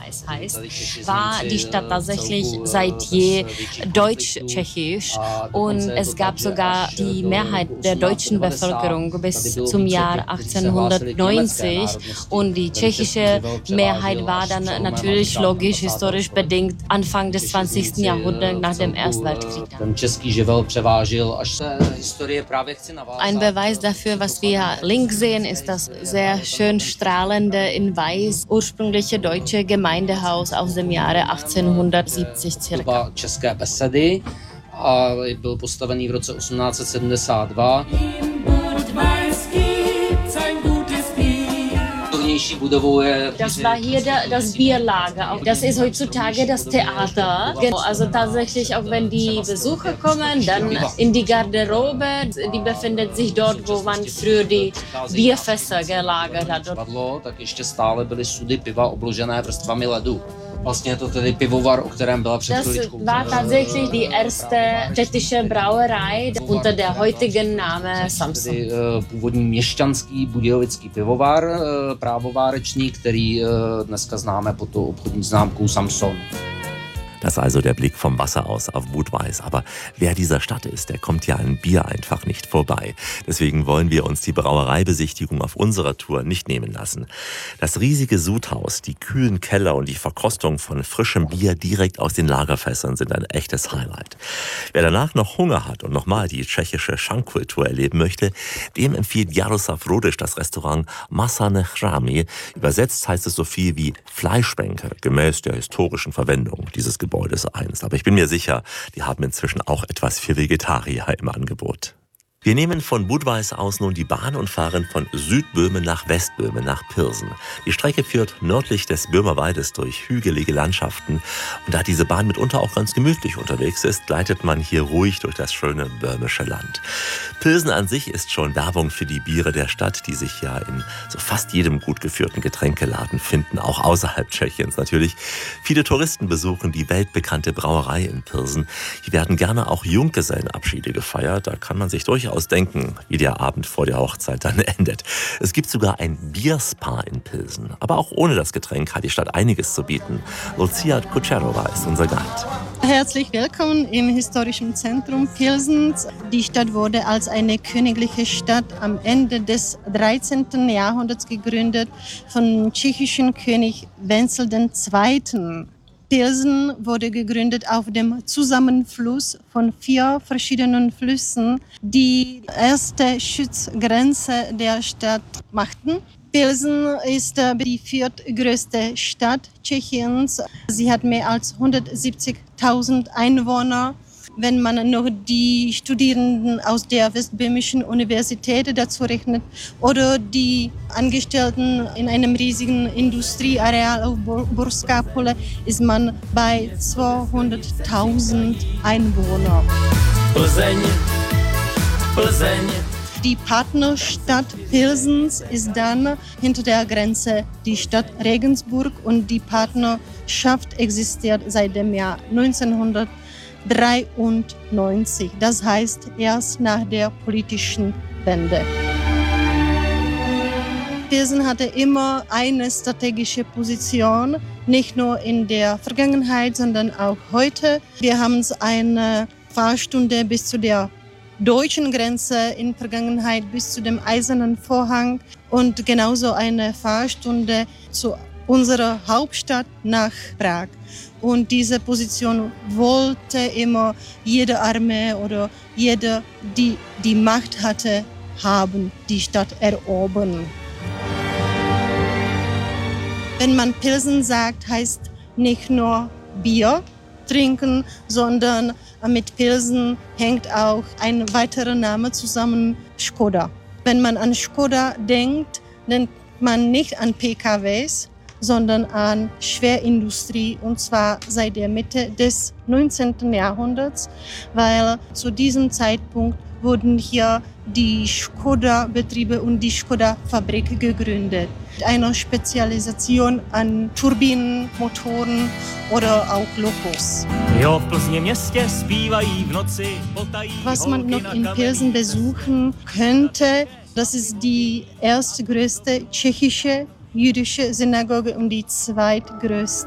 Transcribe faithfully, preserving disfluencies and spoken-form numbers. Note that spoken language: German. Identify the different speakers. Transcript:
Speaker 1: Budweis heißt, war die Stadt tatsächlich seit je deutsch-tschechisch und es gab sogar die Mehrheit der deutschen Bevölkerung bis zum Jahr achtzehnhundertneunzig und die tschechische Mehrheit war dann natürlich logisch historisch bedingt Anfang des zwanzigsten Jahrhunderts nach dem Ersten Weltkrieg. Ein Beweis dafür, was wir links sehen, ist das sehr schön strahlende in weiß ursprüngliche deutsche Gemeindehaus aus dem Jahre achtzehnhundertsiebzig circa.
Speaker 2: České besedy a byl postavený v roce osmnáct set sedmdesát dva.
Speaker 1: Das war hier das Bierlager. Das ist heutzutage das Theater. Also tatsächlich, auch wenn die Besucher kommen, dann in die Garderobe. Die befindet sich dort, wo man früher die Bierfässer gelagert hat.
Speaker 2: Tak ještě stále byly sudy piva obložené vrstvami ledu. Vlastně to tedy pivovar, o kterém byla před chviličkou.
Speaker 1: Das war tatsächlich die erste städtische Brauerei unter der heutigen Name Samson.
Speaker 2: Původní měšťanský budějovický pivovar, právovárečný, který dneska známe pod tou obchodní známkou Samson.
Speaker 3: Das also der Blick vom Wasser aus auf Budweis. Aber wer dieser Stadt ist, der kommt ja an Bier einfach nicht vorbei. Deswegen wollen wir uns die Brauereibesichtigung auf unserer Tour nicht nehmen lassen. Das riesige Sudhaus, die kühlen Keller und die Verkostung von frischem Bier direkt aus den Lagerfässern sind ein echtes Highlight. Wer danach noch Hunger hat und nochmal die tschechische Schankkultur erleben möchte, dem empfiehlt Jaroslav Rodisch das Restaurant Masane Chramy. Übersetzt heißt es so viel wie Fleischbänke, gemäß der historischen Verwendung dieses Gebäudes einst. Aber ich bin mir sicher, die haben inzwischen auch etwas für Vegetarier im Angebot. Wir nehmen von Budweis aus nun die Bahn und fahren von Südböhmen nach Westböhmen, nach Pilsen. Die Strecke führt nördlich des Böhmerwaldes durch hügelige Landschaften. Und da diese Bahn mitunter auch ganz gemütlich unterwegs ist, gleitet man hier ruhig durch das schöne böhmische Land. Pilsen an sich ist schon Werbung für die Biere der Stadt, die sich ja in so fast jedem gut geführten Getränkeladen finden, auch außerhalb Tschechiens natürlich. Viele Touristen besuchen die weltbekannte Brauerei in Pilsen. Hier werden gerne auch Junggesellenabschiede gefeiert. Da kann man sich durchaus ausdenken, wie der Abend vor der Hochzeit dann endet. Es gibt sogar ein Bierspa in Pilsen. Aber auch ohne das Getränk hat die Stadt einiges zu bieten. Lucia Kucherova ist unser Guide.
Speaker 4: Herzlich willkommen im historischen Zentrum Pilsens. Die Stadt wurde als eine königliche Stadt am Ende des dreizehnten Jahrhunderts gegründet von tschechischen König Wenzel der Zweite. Pilsen wurde gegründet auf dem Zusammenfluss von vier verschiedenen Flüssen, die erste Schutzgrenze der Stadt machten. Pilsen ist die viertgrößte Stadt Tschechiens. Sie hat mehr als hundertsiebzigtausend Einwohner. Wenn man noch die Studierenden aus der Westböhmischen Universität dazu rechnet oder die Angestellten in einem riesigen Industrieareal auf Borská Pole, ist man bei zweihunderttausend Einwohnern.
Speaker 5: Plzeň, Plzeň.
Speaker 4: Die Partnerstadt Pilsens ist dann hinter der Grenze die Stadt Regensburg und die Partnerschaft existiert seit dem Jahr neunzehnhundertdreiundneunzig. Das heißt erst nach der politischen Wende. Pilsen hatte immer eine strategische Position, nicht nur in der Vergangenheit, sondern auch heute. Wir haben eine Fahrstunde bis zu der deutschen Grenze, in Vergangenheit bis zu dem Eisernen Vorhang und genauso eine Fahrstunde zu unserer Hauptstadt nach Prag. Und diese Position wollte immer jede Armee oder jeder, die die Macht hatte, haben, die Stadt erobern. Wenn man Pilsen sagt, heißt nicht nur Bier trinken, sondern mit Pilsen hängt auch ein weiterer Name zusammen, Skoda. Wenn man an Skoda denkt, denkt man nicht an P K Ws, sondern an Schwerindustrie, und zwar seit der Mitte des neunzehnten Jahrhunderts, weil zu diesem Zeitpunkt wurden hier die Skoda-Betriebe und die Skoda-Fabrik gegründet. Eine Spezialisation an Turbinen, Motoren oder auch Lokos. Was man noch in Pilsen besuchen könnte, das ist die erstgrößte tschechische jüdische Synagoge und die zweitgrößte